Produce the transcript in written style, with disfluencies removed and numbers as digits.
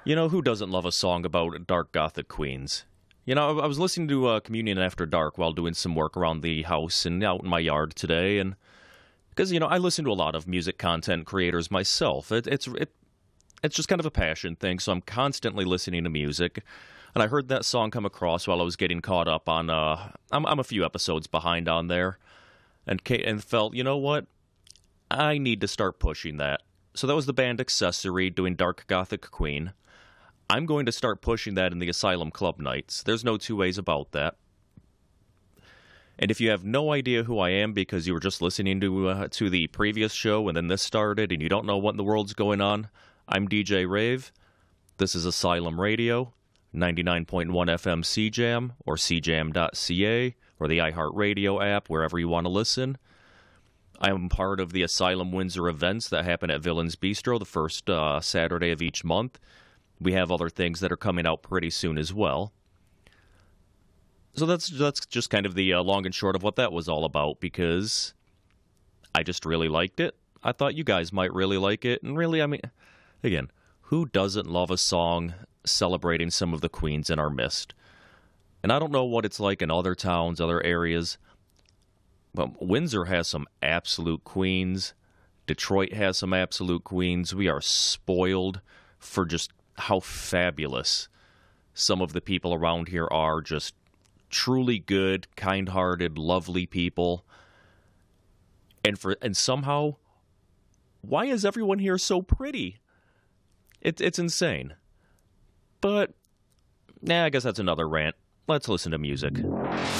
You know, who doesn't love a song about dark gothic queens? You know, I was listening to Communion After Dark while doing some work around the house and out in my yard today, and because, you know, I listen to a lot of music content creators myself. It's just kind of a passion thing, so I'm constantly listening to music. And I heard that song come across while I was getting caught up on, I'm a few episodes behind on there, and felt, you know what? I need to start pushing that. So that was the band Accessory doing Dark Gothic Queen. I'm going to start pushing that in the Asylum Club nights. There's no two ways about that. And if you have no idea who I am because you were just listening to the previous show and then this started and you don't know what in the world's going on, I'm DJ Rave. This is Asylum Radio, 99.1 FM CJAM or cjam.ca or the iHeartRadio app, wherever you want to listen. I am part of the Asylum Windsor events that happen at Villains Bistro the first Saturday of each month. We have other things that are coming out pretty soon as well. So that's just kind of the long and short of what that was all about, because I just really liked it. I thought you guys might really like it. And really, I mean, again, who doesn't love a song celebrating some of the queens in our midst? And I don't know what it's like in other towns, other areas, but Windsor has some absolute queens. Detroit has some absolute queens. We are spoiled for just how fabulous some of the people around here are. Just truly good, kind-hearted, lovely people. And somehow, why is everyone here so pretty? It's insane. But, I guess that's another rant. Let's listen to music.